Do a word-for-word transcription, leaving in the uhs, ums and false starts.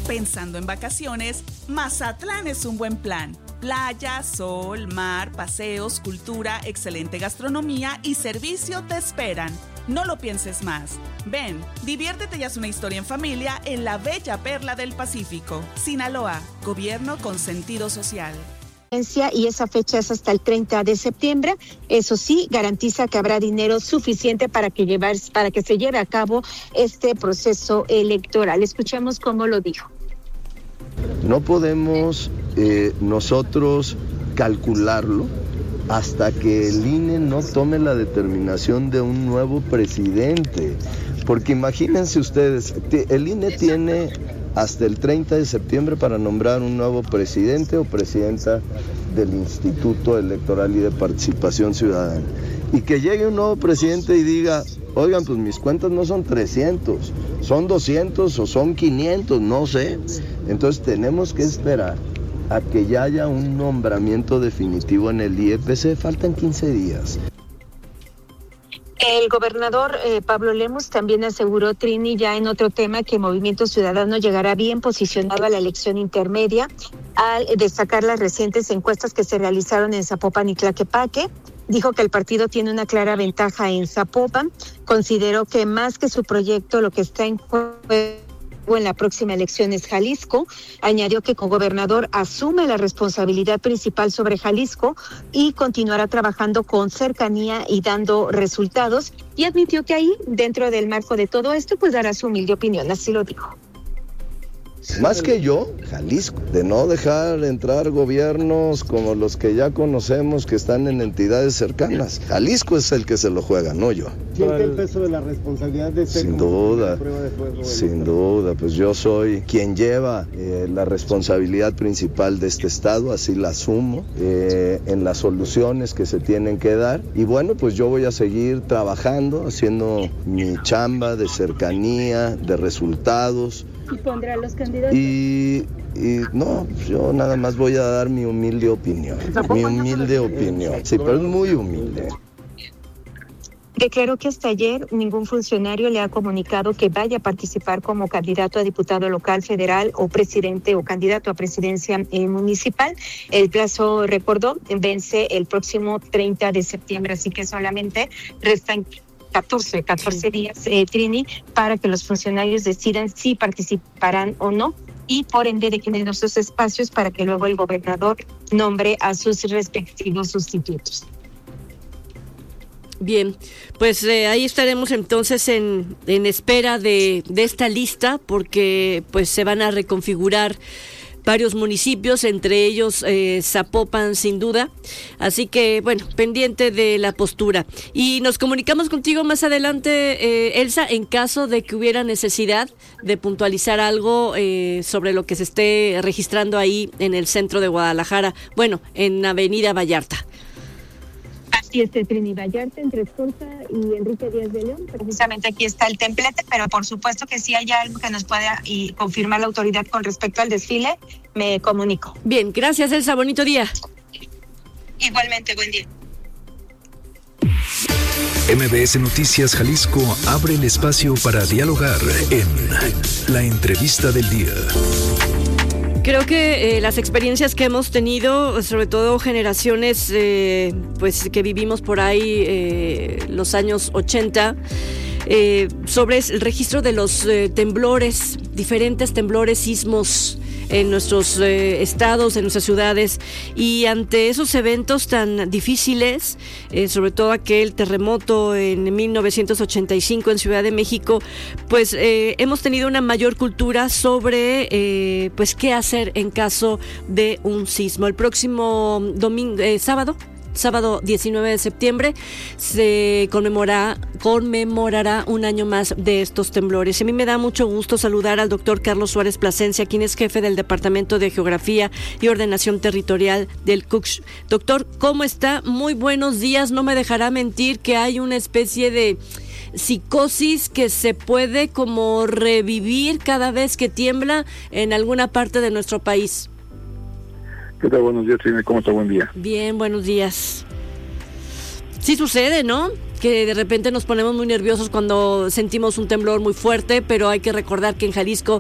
Pensando en vacaciones, Mazatlán es un buen plan. Playa, sol, mar, paseos, cultura, excelente gastronomía y servicio te esperan. No lo pienses más. Ven, diviértete y haz una historia en familia en la bella perla del Pacífico. Sinaloa, gobierno con sentido social. Y esa fecha es hasta el treinta de septiembre. Eso sí, garantiza que habrá dinero suficiente para que, llevar, para que se lleve a cabo este proceso electoral. Escuchemos cómo lo dijo. No podemos eh, nosotros calcularlo hasta que el I N E no tome la determinación de un nuevo presidente. Porque imagínense ustedes, el I N E tiene hasta el treinta de septiembre para nombrar un nuevo presidente o presidenta del Instituto Electoral y de Participación Ciudadana. Y que llegue un nuevo presidente y diga, oigan, pues mis cuentas no son trescientos, son doscientos o son quinientos, no sé. Entonces tenemos que esperar a que ya haya un nombramiento definitivo en el I E P C. Faltan quince días. El gobernador eh, Pablo Lemus también aseguró, Trini, ya en otro tema, que Movimiento Ciudadano llegará bien posicionado a la elección intermedia al destacar las recientes encuestas que se realizaron en Zapopan y Tlaquepaque. Dijo que el partido tiene una clara ventaja en Zapopan. Consideró que más que su proyecto, lo que está en juego en la próxima elección es Jalisco. Añadió que como gobernador asume la responsabilidad principal sobre Jalisco y continuará trabajando con cercanía y dando resultados, y admitió que ahí, dentro del marco de todo esto, pues dará su humilde opinión, así lo dijo. Más que yo, Jalisco, de no dejar entrar gobiernos como los que ya conocemos que están en entidades cercanas. Jalisco es el que se lo juega, no yo. ¿Siente el peso de la responsabilidad de ser? Sin duda, sin duda, pues yo soy quien lleva eh, la responsabilidad principal de este estado, así la asumo, eh, en las soluciones que se tienen que dar. Y bueno, pues yo voy a seguir trabajando, haciendo mi chamba de cercanía, de resultados. ¿Y pondrá a los candidatos? Y, y no, yo nada más voy a dar mi humilde opinión, mi humilde opinión, sí, pero es muy humilde. Declaró que hasta ayer ningún funcionario le ha comunicado que vaya a participar como candidato a diputado local, federal o presidente o candidato a presidencia eh, municipal. El plazo, recordó, vence el próximo treinta de septiembre, así que solamente restan catorce, catorce días, eh, Trini, para que los funcionarios decidan si participarán o no, y por ende dejen esos espacios para que luego el gobernador nombre a sus respectivos sustitutos. Bien, pues eh, ahí estaremos entonces en, en espera de, de esta lista, porque pues se van a reconfigurar varios municipios, entre ellos eh, Zapopan, sin duda. Así que, bueno, pendiente de la postura. Y nos comunicamos contigo más adelante, eh, Elsa, en caso de que hubiera necesidad de puntualizar algo eh, sobre lo que se esté registrando ahí en el centro de Guadalajara, bueno, en Avenida Vallarta. Así es, Trini, Vallarta, entre Escorza y Enrique Díaz de León. Precisamente aquí está el templete, pero por supuesto que si hay algo que nos pueda y confirmar la autoridad con respecto al desfile, me comunico. Bien, gracias, Elsa, bonito día. Igualmente, buen día. M B S Noticias Jalisco abre el espacio para dialogar en La Entrevista del Día. Creo que eh, las experiencias que hemos tenido, sobre todo generaciones eh, pues que vivimos por ahí eh, los años ochenta, eh, sobre el registro de los eh, temblores, diferentes temblores, sismos en nuestros eh, estados, en nuestras ciudades, y ante esos eventos tan difíciles, eh, sobre todo aquel terremoto en mil novecientos ochenta y cinco en Ciudad de México, pues eh, hemos tenido una mayor cultura sobre eh, pues qué hacer en caso de un sismo. El próximo domingo, eh, sábado, sábado diecinueve de septiembre, se conmemora, conmemorará un año más de estos temblores. A mí me da mucho gusto saludar al doctor Carlos Suárez Plasencia, quien es jefe del Departamento de Geografía y Ordenación Territorial del C U C H. Doctor, ¿cómo está? Muy buenos días. No me dejará mentir que hay una especie de psicosis que se puede como revivir cada vez que tiembla en alguna parte de nuestro país. ¿Qué tal? Buenos días, Trini. ¿Cómo está? Buen día. Bien, buenos días. Sí sucede, ¿no? Que de repente nos ponemos muy nerviosos cuando sentimos un temblor muy fuerte, pero hay que recordar que en Jalisco